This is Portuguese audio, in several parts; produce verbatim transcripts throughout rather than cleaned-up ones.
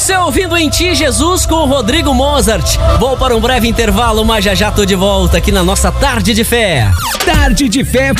Você ouvindo Em Ti, Jesus, com o Rodrigo Mozart. Vou para um breve intervalo, mas já já tô de volta aqui na nossa Tarde de Fé. Tarde de Fé.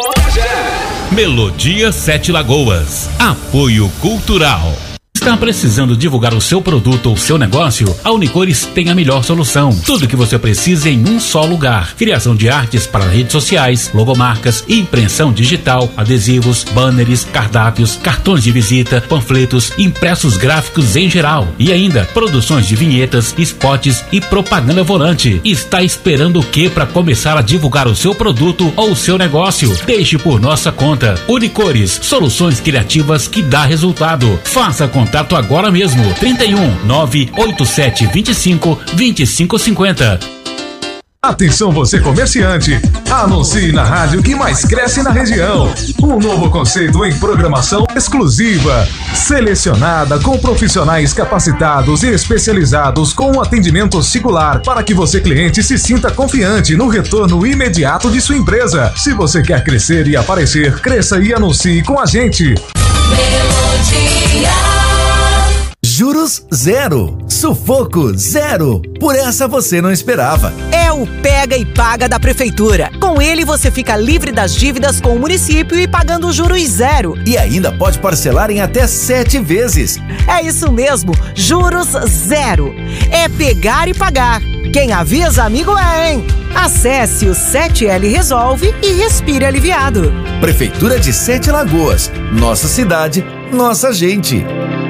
Melodia Sete Lagoas. Apoio Cultural. Está precisando divulgar o seu produto ou seu negócio? A Unicores tem a melhor solução. Tudo que você precisa em um só lugar. Criação de artes para redes sociais, logomarcas, impressão digital, adesivos, banners, cardápios, cartões de visita, panfletos, impressos gráficos em geral. E ainda, produções de vinhetas, spots e propaganda volante. Está esperando o que para começar a divulgar o seu produto ou o seu negócio? Deixe por nossa conta. Unicores, soluções criativas que dá resultado. Faça contato agora mesmo. trinta e um, nove oito sete, vinte e cinco, vinte e cinco cinquenta. Atenção você comerciante, anuncie na rádio que mais cresce na região. Um novo conceito em programação exclusiva, selecionada com profissionais capacitados e especializados com um atendimento singular para que você cliente se sinta confiante no retorno imediato de sua empresa. Se você quer crescer e aparecer, cresça e anuncie com a gente. Melodia. Juros zero, sufoco zero. Por essa você não esperava. É o Pega e Paga da Prefeitura. Com ele você fica livre das dívidas com o município e pagando juros zero. E ainda pode parcelar em até sete vezes. É isso mesmo, juros zero. É pegar e pagar. Quem avisa, amigo é, hein? Acesse o sete L Resolve e respire aliviado. Prefeitura de Sete Lagoas. Nossa cidade, nossa gente.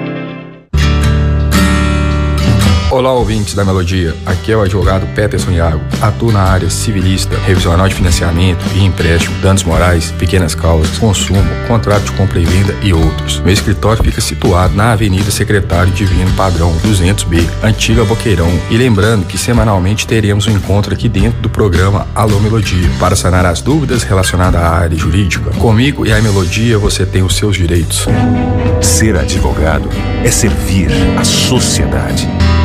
Olá, ouvintes da Melodia. Aqui é o advogado Peterson Iago. Atuo na área civilista, revisional de financiamento e empréstimo, danos morais, pequenas causas, consumo, contrato de compra e venda e outros. Meu escritório fica situado na Avenida Secretário Divino Padrão duzentos B, Antiga Boqueirão. E lembrando que semanalmente teremos um encontro aqui dentro do programa Alô Melodia, para sanar as dúvidas relacionadas à área jurídica. Comigo e a Melodia você tem os seus direitos. Ser advogado é servir a sociedade.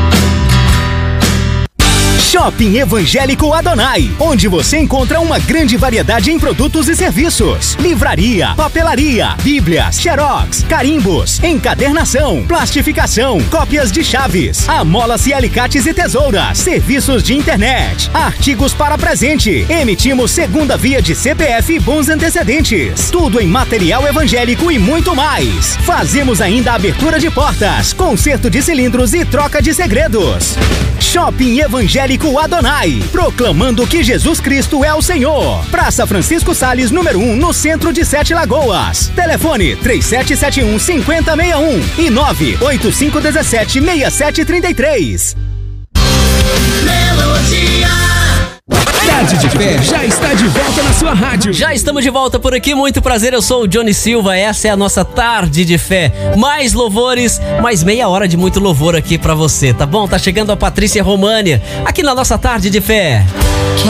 Shopping Evangélico Adonai, onde você encontra uma grande variedade em produtos e serviços. Livraria, papelaria, bíblias, xerox, carimbos, encadernação, plastificação, cópias de chaves, amolas e alicates e tesouras, serviços de internet, artigos para presente. Emitimos segunda via de C P F e bons antecedentes. Tudo em material evangélico e muito mais. Fazemos ainda a abertura de portas, conserto de cilindros e troca de segredos. Shopping Evangélico Adonai, proclamando que Jesus Cristo é o Senhor. Praça Francisco Sales, número um, no centro de Sete Lagoas. Telefone três sete sete um, cinco zero seis um e nove oito cinco um sete, seis sete três três. Melodia. Tarde de Fé já está de volta na sua rádio. Já estamos de volta por aqui, muito prazer, eu sou o Johnny Silva, essa é a nossa Tarde de Fé. Mais louvores, mais meia hora de muito louvor aqui pra você, tá bom? Tá chegando a Patrícia România, aqui na nossa Tarde de Fé.